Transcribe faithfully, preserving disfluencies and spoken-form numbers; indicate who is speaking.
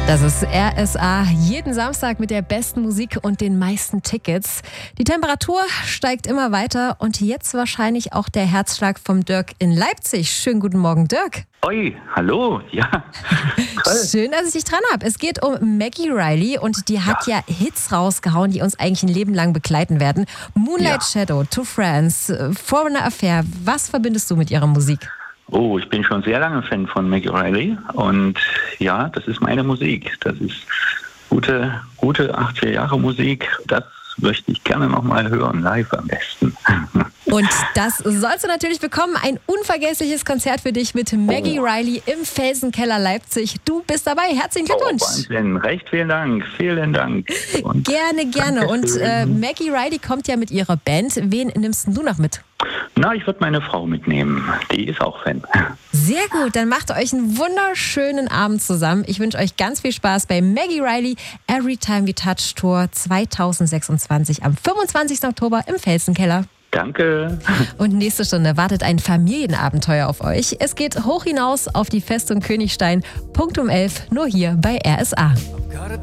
Speaker 1: Das ist R S A, jeden Samstag mit der besten Musik und den meisten Tickets. Die Temperatur steigt immer weiter und jetzt wahrscheinlich auch der Herzschlag vom Dirk in Leipzig. Schönen guten Morgen, Dirk.
Speaker 2: Oi, hallo, ja. Toll.
Speaker 1: Schön, dass ich dich dran habe. Es geht um Maggie Reilly und die hat ja. ja Hits rausgehauen, die uns eigentlich ein Leben lang begleiten werden. Moonlight
Speaker 2: Ja.
Speaker 1: Shadow, To Friends, Foreigner Affair. Was verbindest du mit ihrer Musik?
Speaker 2: Oh, ich bin schon sehr lange Fan von Maggie Reilly und ja, das ist meine Musik. Das ist gute, gute achtziger Jahre Musik. Das möchte ich gerne nochmal hören, live am besten.
Speaker 1: Und das sollst du natürlich bekommen. Ein unvergessliches Konzert für dich mit Maggie
Speaker 2: Oh.
Speaker 1: Reilly im Felsenkeller Leipzig. Du bist dabei. Herzlichen Glückwunsch.
Speaker 2: Oh, Wahnsinn. Recht vielen Dank, vielen Dank. Und
Speaker 1: Gerne, gerne. Und äh,
Speaker 2: Dankeschön.
Speaker 1: Maggie Reilly kommt ja mit ihrer Band. Wen nimmst denn du noch mit?
Speaker 2: Na, ich würde meine Frau mitnehmen. Die ist auch Fan.
Speaker 1: Sehr gut, dann macht euch einen wunderschönen Abend zusammen. Ich wünsche euch ganz viel Spaß bei Maggie Reilly Every Time We Touch Tour zweitausendsechsundzwanzig am fünfundzwanzigsten Oktober im Felsenkeller.
Speaker 2: Danke.
Speaker 1: Und nächste Stunde wartet ein Familienabenteuer auf euch. Es geht hoch hinaus auf die Festung Königstein, Punkt um elf, nur hier bei R S A.